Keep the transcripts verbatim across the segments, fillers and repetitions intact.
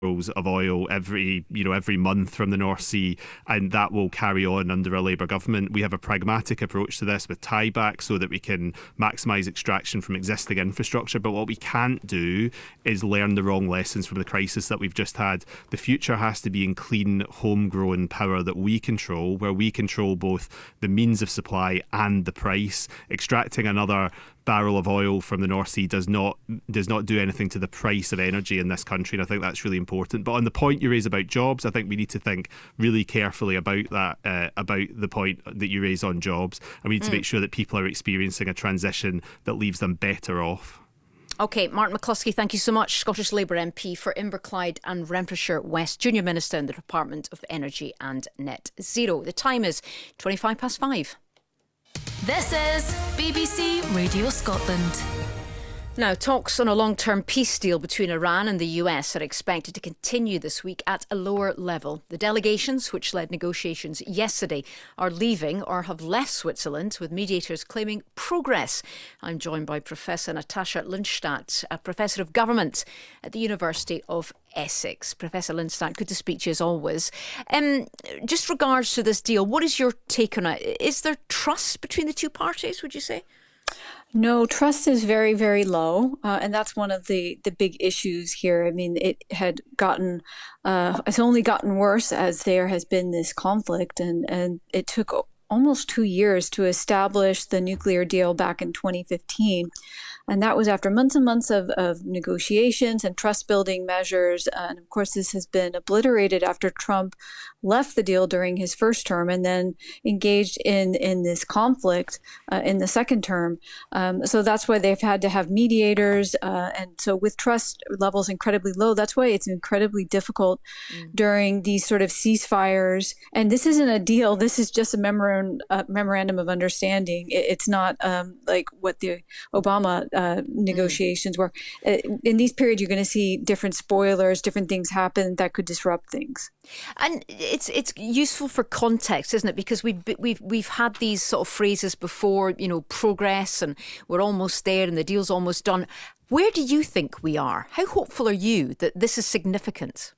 of oil every you know every month from the North Sea, and that will carry on under a Labour government. We have a pragmatic approach to this with tieback so that we can maximise extraction from existing infrastructure, but what we can't do is learn the wrong lessons from the crisis that we've just had. The future has to be in clean, homegrown power that we control, where we control both the means of supply and the price. Extracting another barrel of oil from the North Sea does not does not do anything to the price of energy in this country, and I think that's really important. But on the point you raise about jobs, I think we need to think really carefully about that, uh, about the point that you raise on jobs, and we need to mm. make sure that people are experiencing a transition that leaves them better off. OK, Martin McCluskey, thank you so much. Scottish Labour M P for Inverclyde and Renfrewshire West, Junior Minister in the Department of Energy and Net Zero. The time is twenty-five past five. This is B B C Radio Scotland. Now, talks on a long-term peace deal between Iran and the U S are expected to continue this week at a lower level. The delegations, which led negotiations yesterday, are leaving or have left Switzerland, with mediators claiming progress. I'm joined by Professor Natascha Lindstadt, a Professor of Government at the University of Essex. Professor Lindstadt, good to speak to you as always. Um, just regards to this deal, what is your take on it? Is there trust between the two parties, would you say? No, trust is very, very low. Uh, and that's one of the, the big issues here. I mean, it had gotten, uh, it's only gotten worse as there has been this conflict. And, and it took almost two years to establish the nuclear deal back in twenty fifteen. And that was after months and months of, of negotiations and trust building measures. And of course, this has been obliterated after Trump left the deal during his first term and then engaged in, in this conflict uh, in the second term. Um, so that's why they've had to have mediators. Uh, and so with trust levels incredibly low, that's why it's incredibly difficult mm. during these sort of ceasefires. And this isn't a deal. This is just a memorandum, uh, memorandum of understanding. It, it's not um, like what the Obama uh, negotiations mm. were. Uh, in these periods, you're going to see different spoilers, different things happen that could disrupt things. And it's it's useful for context, isn't it? Because we've we've we've had these sort of phrases before, you know, progress, and we're almost there, and the deal's almost done. Where do you think we are? How hopeful are you that this is significant?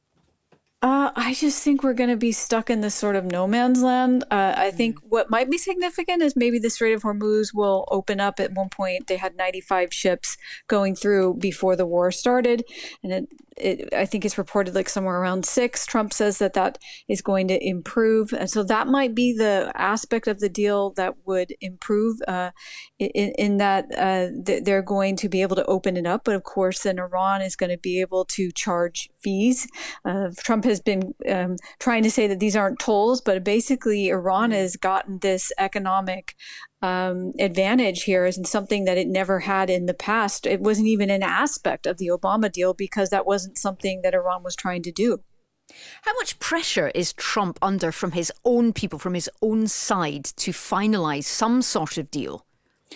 Uh, I just think we're going to be stuck in this sort of no man's land. Uh, I think what might be significant is maybe the Strait of Hormuz will open up. At one point, they had ninety-five ships going through before the war started. And it, it, I think it's reported like somewhere around six. Trump says that that is going to improve. And so that might be the aspect of the deal that would improve uh, in, in that uh, they're going to be able to open it up. But of course, then Iran is going to be able to charge fees. Uh, Trump has been um, trying to say that these aren't tolls, but basically Iran has gotten this economic um, advantage here as in something that it never had in the past. It wasn't even an aspect of the Obama deal because that wasn't something that Iran was trying to do. How much pressure is Trump under from his own people, from his own side, to finalise some sort of deal?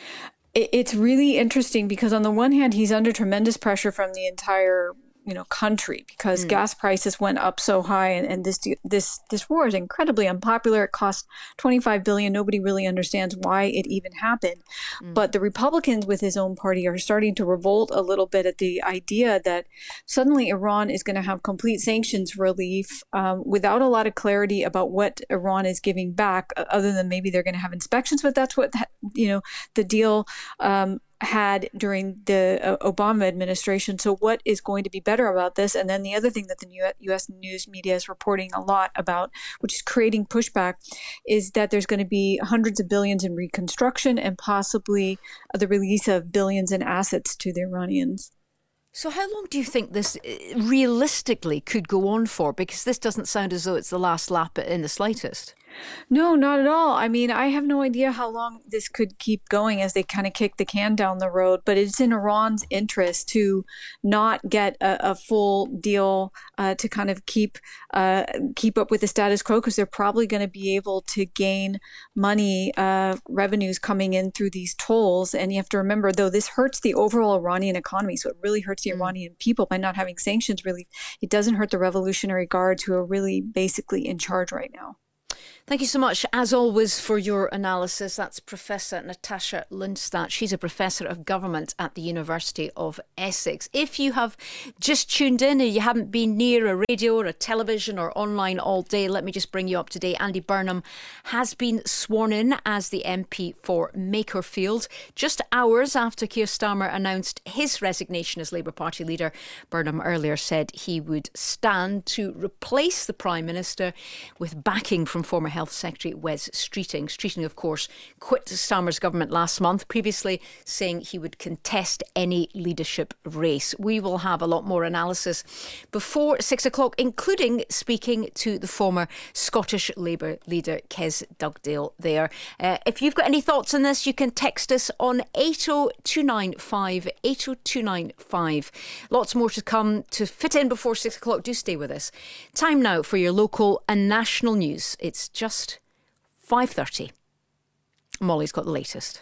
It's really interesting because on the one hand, he's under tremendous pressure from the entire you know, country because mm. gas prices went up so high, and, and this this this war is incredibly unpopular. It cost twenty-five billion dollars. Nobody really understands why it even happened. Mm. But the Republicans with his own party are starting to revolt a little bit at the idea that suddenly Iran is going to have complete sanctions relief um, without a lot of clarity about what Iran is giving back, other than maybe they're going to have inspections. But that's what, you know, the deal um, had during the uh, Obama administration. So what is going to be better about this? And then the other thing that the U S news media is reporting a lot about, which is creating pushback, is that there's going to be hundreds of billions in reconstruction and possibly the release of billions in assets to the Iranians. So how long do you think this realistically could go on for? Because this doesn't sound as though it's the last lap in the slightest. No, not at all. I mean, I have no idea how long this could keep going as they kind of kick the can down the road, but it's in Iran's interest to not get a, a full deal uh, to kind of keep uh, keep up with the status quo, because they're probably going to be able to gain money, uh, revenues coming in through these tolls. And you have to remember, though, this hurts the overall Iranian economy. So it really hurts the mm. Iranian people by not having sanctions relief. It doesn't hurt the Revolutionary Guards, who are really basically in charge right now. Thank you so much, as always, for your analysis. That's Professor Natasha Lundstad. She's a Professor of Government at the University of Essex. If you have just tuned in and you haven't been near a radio or a television or online all day, let me just bring you up to date. Andy Burnham has been sworn in as the M P for Makerfield. Just hours after Keir Starmer announced his resignation as Labour Party leader, Burnham earlier said he would stand to replace the Prime Minister with backing from former Health Secretary Wes Streeting. Streeting, of course, quit Starmer's government last month, previously saying he would contest any leadership race. We will have a lot more analysis before six o'clock, including speaking to the former Scottish Labour leader, Kes Dugdale there. Uh, if you've got any thoughts on this, you can text us on eight oh two nine five, eight oh two nine five. Lots more to come to fit in before six o'clock. Do stay with us. Time now for your local and national news. It's just Just five thirty. Molly's got the latest.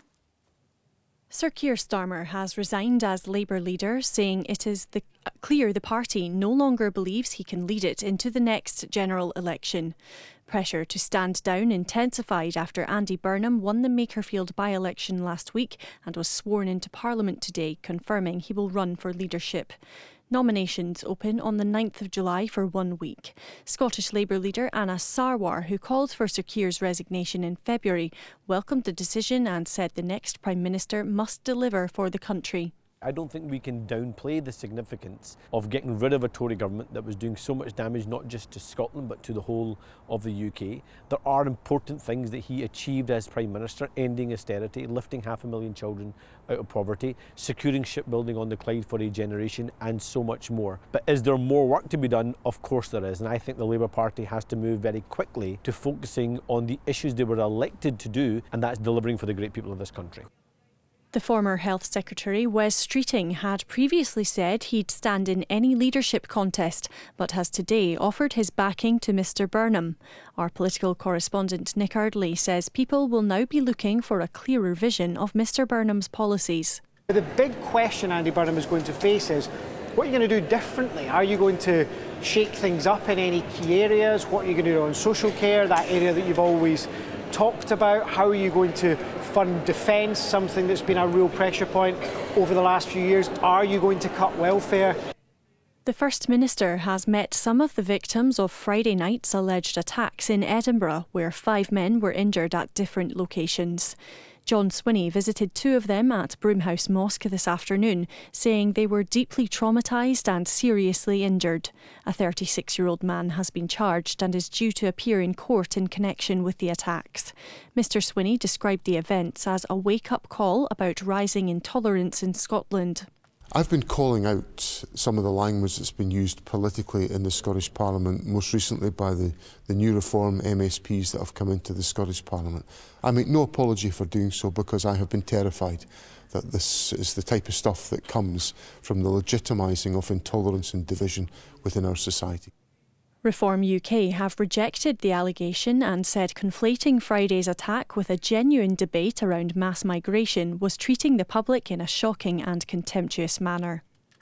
Sir Keir Starmer has resigned as Labour leader, saying it is the, uh, clear the party no longer believes he can lead it into the next general election. Pressure to stand down intensified after Andy Burnham won the Makerfield by-election last week and was sworn into Parliament today, confirming he will run for leadership. Nominations open on the ninth of July for one week. Scottish Labour leader Anna Sarwar, who called for Sir Keir's resignation in February, welcomed the decision and said the next Prime Minister must deliver for the country. I don't think we can downplay the significance of getting rid of a Tory government that was doing so much damage not just to Scotland but to the whole of the U K. There are important things that he achieved as Prime Minister: ending austerity, lifting half a million children out of poverty, securing shipbuilding on the Clyde for a generation, and so much more. But is there more work to be done? Of course there is, and I think the Labour Party has to move very quickly to focusing on the issues they were elected to do, and that's delivering for the great people of this country. The former Health Secretary, Wes Streeting, had previously said he'd stand in any leadership contest, but has today offered his backing to Mr Burnham. Our political correspondent Nick Ardley says people will now be looking for a clearer vision of Mr Burnham's policies. The big question Andy Burnham is going to face is, what are you going to do differently? Are you going to shake things up in any key areas? What are you going to do on social care, that area that you've always talked about? How are you going to fund defence, something that's been a real pressure point over the last few years? Are you going to cut welfare? The First Minister has met some of the victims of Friday night's alleged attacks in Edinburgh, where five men were injured at different locations. John Swinney visited two of them at Broomhouse Mosque this afternoon, saying they were deeply traumatised and seriously injured. A thirty-six-year-old man has been charged and is due to appear in court in connection with the attacks. Mr Swinney described the events as a wake-up call about rising intolerance in Scotland. I've been calling out some of the language that's been used politically in the Scottish Parliament, most recently by the, the new Reform M S Ps that have come into the Scottish Parliament. I make no apology for doing so, because I have been terrified that this is the type of stuff that comes from the legitimising of intolerance and division within our society. Reform U K have rejected the allegation and said conflating Friday's attack with a genuine debate around mass migration was treating the public in a shocking and contemptuous manner.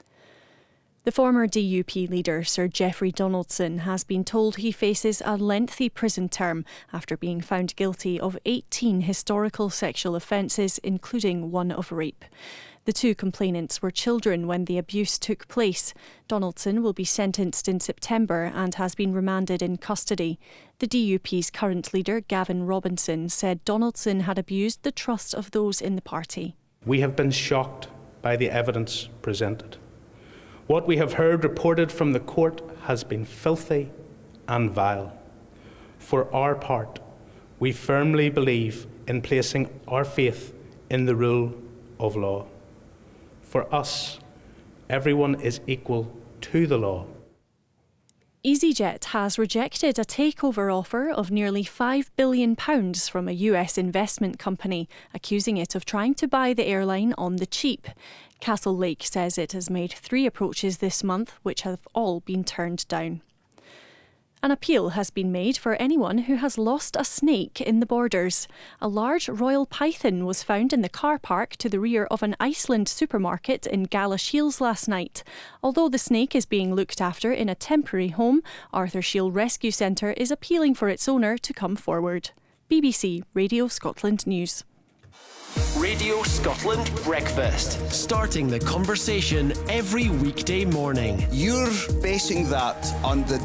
The former D U P leader, Sir Geoffrey Donaldson, has been told he faces a lengthy prison term after being found guilty of eighteen historical sexual offences, including one of rape. The two complainants were children when the abuse took place. Donaldson will be sentenced in September and has been remanded in custody. The D U P's current leader, Gavin Robinson, said Donaldson had abused the trust of those in the party. We have been shocked by the evidence presented. What we have heard reported from the court has been filthy and vile. For our part, we firmly believe in placing our faith in the rule of law. For us, everyone is equal to the law. EasyJet has rejected a takeover offer of nearly five billion pounds from a U S investment company, accusing it of trying to buy the airline on the cheap. Castle Lake says it has made three approaches this month, which have all been turned down. An appeal has been made for anyone who has lost a snake in the borders. A large royal python was found in the car park to the rear of an Iceland supermarket in Galashiels last night. Although the snake is being looked after in a temporary home, Arthur Shiel Rescue Centre is appealing for its owner to come forward. B B C Radio Scotland News. Radio Scotland Breakfast. Starting the conversation every weekday morning. You're basing that on the